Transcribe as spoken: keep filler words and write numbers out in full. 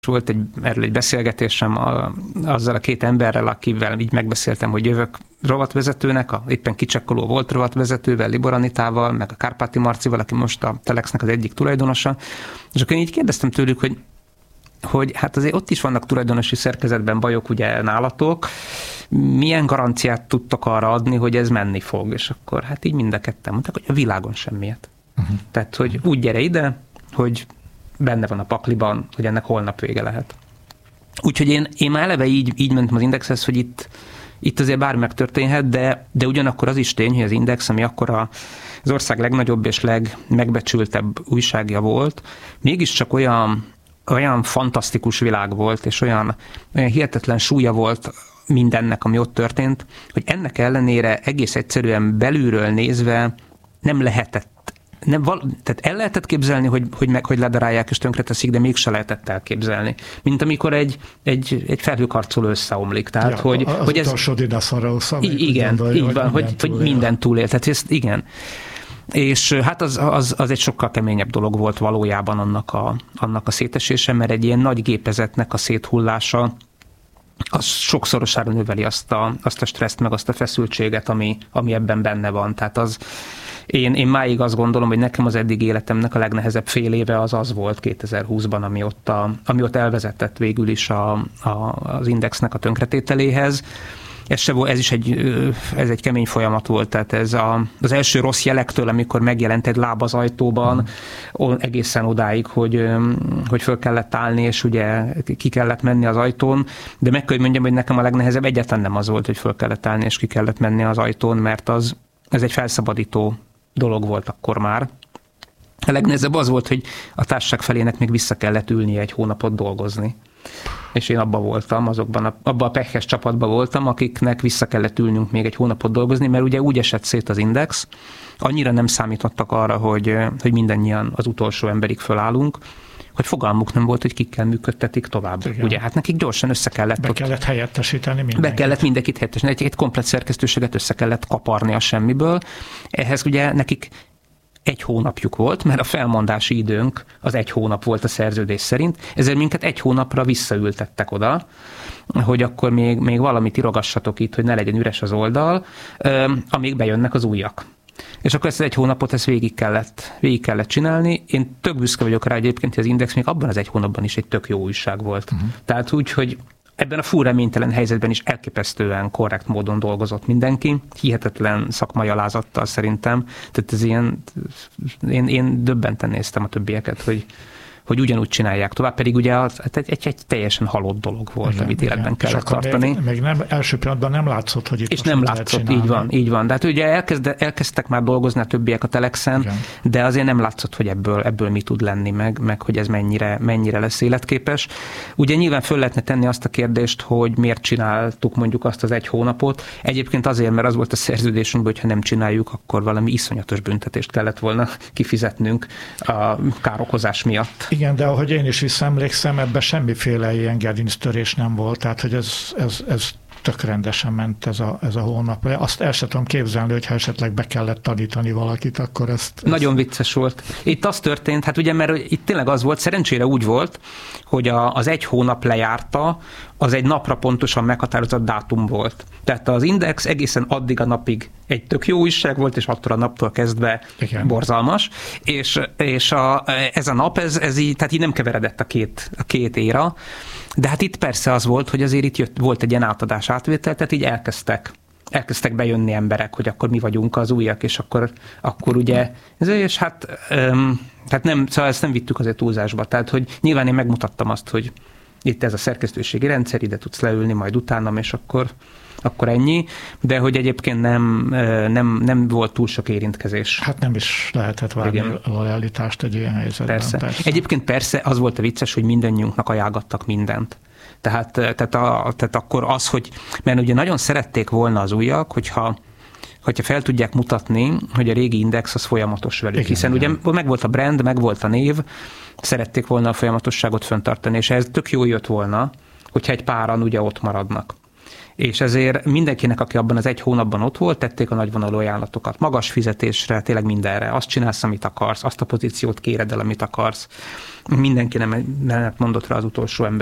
volt egy, erről egy beszélgetésem a, azzal a két emberrel, akivel így megbeszéltem, hogy jövök rovatvezetőnek, a éppen kicsekkoló volt rovatvezetővel, Libor Anitával, meg a Kárpáti Marcival, aki most a Telexnek az egyik tulajdonosa, és akkor én így kérdeztem tőlük, hogy hogy hát azért ott is vannak tulajdonosi szerkezetben bajok ugye nálatok, milyen garanciát tudtok arra adni, hogy ez menni fog? És akkor hát így mind a ketten mondták, hogy a világon semmiet. Uh-huh. Tehát, hogy úgy gyere ide, hogy benne van a pakliban, hogy ennek holnap vége lehet. Úgyhogy én, én már eleve így, így mentem az Indexhez, hogy itt, itt azért bármi megtörténhet, de, de ugyanakkor az is tény, hogy az Index, ami akkor a, az ország legnagyobb és legmegbecsültebb újságja volt, mégiscsak olyan olyan fantasztikus világ volt, és olyan, olyan hihetetlen súlya volt mindennek, ami ott történt, hogy ennek ellenére egész egyszerűen belülről nézve nem lehetett, nem val- tehát el lehetett képzelni, hogy, hogy, meg, hogy ledarálják és tönkreteszik, de mégse lehetett elképzelni. Mint amikor egy, egy, egy felhőkarcoló összeomlik. Tehát, ja, hogy, az hogy ez, utolsó Dinoszaurusz, igen, gondolja, így van, hogy, hogy minden túlél. Tehát ezt, igen. És hát az, az, az egy sokkal keményebb dolog volt valójában annak a, annak a szétesése, mert egy ilyen nagy gépezetnek a széthullása az sokszorosára növeli azt a, azt a stresszt, meg azt a feszültséget, ami, ami ebben benne van. Tehát az, én, én máig azt gondolom, hogy nekem az eddig életemnek a legnehezebb fél éve az az volt kétezer-húszban, ami ott, a, ami ott elvezetett végül is a, a, az Indexnek a tönkretételéhez. Ez, se, ez is egy, ez egy kemény folyamat volt, tehát ez a, az első rossz jelektől, amikor megjelent egy láb az ajtóban, mm. egészen odáig, hogy, hogy föl kellett állni, és ugye ki kellett menni az ajtón, de meg kell, hogy mondjam, hogy nekem a legnehezebb egyáltalán nem az volt, hogy föl kellett állni, és ki kellett menni az ajtón, mert az, ez egy felszabadító dolog volt akkor már. A legnehezebb az volt, hogy a társaság felének még vissza kellett ülnie egy hónapot dolgozni. És én abban voltam, azokban a, abban a pekhes csapatban voltam, akiknek vissza kellett ülnünk még egy hónapot dolgozni, mert ugye úgy esett szét az Index, annyira nem számítottak arra, hogy, hogy mindannyian az utolsó emberig fölállunk, hogy fogalmuk nem volt, hogy kikkel működtetik tovább. Igen. Ugye, hát nekik gyorsan össze kellett... Be ott, kellett helyettesíteni mindenkit. Be kellett mindenkit helyettesíteni, egy, egy komplett szerkesztőséget össze kellett kaparni a semmiből. Ehhez ugye nekik egy hónapjuk volt, mert a felmondási időnk az egy hónap volt a szerződés szerint, ezért minket egy hónapra visszaültettek oda, hogy akkor még, még valamit irogassatok itt, hogy ne legyen üres az oldal, amíg bejönnek az újak. És akkor ezt egy hónapot ezt végig kellett, végig kellett csinálni. Én tök büszke vagyok rá egyébként, hogy az Index még abban az egy hónapban is egy tök jó újság volt. Uh-huh. Tehát úgy, hogy ebben a full reménytelen helyzetben is elképesztően korrekt módon dolgozott mindenki, hihetetlen szakmai alázattal szerintem. Tehát ez ilyen, én, én döbbenten néztem a többieket, hogy, hogy ugyanúgy csinálják tovább, pedig ugye az, egy, egy, egy teljesen halott dolog volt, igen, amit életben igen. kellett tartani. Még, még nem, első pillanatban nem látszott, hogy itt és nem látszott, így van, így van. De hát ugye elkezde, elkezdtek már dolgozni a többiek a Telexen, igen. de azért nem látszott, hogy ebből, ebből mi tud lenni, meg, meg hogy ez mennyire, mennyire lesz életképes. Ugye nyilván föl lehetne tenni azt a kérdést, hogy miért csináltuk mondjuk azt az egy hónapot. Egyébként azért, mert az volt a szerződésünkben, hogy ha nem csináljuk, akkor valami iszonyatos büntetést kellett volna kifizetnünk a károkozás miatt. Igen, de ahogy én is visszaemlékszem, ebben semmiféle ilyen gerinctörés nem volt, tehát hogy ez, ez, ez tök rendesen ment ez a, ez a hónap. Azt el sem tudom képzelni, hogy ha esetleg be kellett tanítani valakit, akkor ezt... Nagyon ezt... vicces volt. Itt az történt, hát ugye, mert itt tényleg az volt, szerencsére úgy volt, hogy a, az egy hónap lejárta, az egy napra pontosan meghatározott dátum volt. Tehát az Index egészen addig a napig egy tök jó újság volt, és attól a naptól kezdve igen. borzalmas, és, és a, ez a nap, ez, ez így, tehát így nem keveredett a két, a két éra, de hát itt persze az volt, hogy azért itt jött, volt egy ilyen átadás átvétel, tehát így elkezdtek, elkezdtek bejönni emberek, hogy akkor mi vagyunk az újak, és akkor, akkor ugye, és hát, um, hát nem, szóval ezt nem vittük azért túlzásba, tehát hogy nyilván én megmutattam azt, hogy itt ez a szerkesztőségi rendszer, ide tudsz leülni majd utánam, és akkor, akkor ennyi, de hogy egyébként nem, nem, nem volt túl sok érintkezés. Hát nem is lehetett várni igen. a lojalitást egy ilyen helyzetben. Persze. persze. Egyébként persze az volt a vicces, hogy mindannyiunknak ajánlgattak mindent. Tehát, tehát, a, tehát akkor az, hogy, mert ugye nagyon szerették volna az újak, hogyha hogyha fel tudják mutatni, hogy a régi Index az folyamatos velük, igen, hiszen igen. ugye meg volt a brand, meg volt a név, szerették volna a folyamatosságot fenntartani, és ez tök jó jött volna, hogyha egy páran ugye ott maradnak. És ezért mindenkinek, aki abban az egy hónapban ott volt, tették a nagyvonalú ajánlatokat. Magas fizetésre, tényleg mindenre. Azt csinálsz, amit akarsz, azt a pozíciót kéred el, amit akarsz. Mindenki nem, nem mondott rá az utolsó ember.